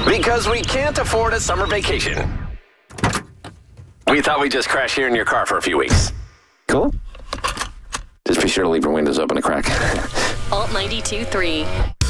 Because we can't afford a summer vacation. We thought we'd just crash here in your car for a few weeks. Cool? Just be sure to leave your windows open a crack. Alt 92.3.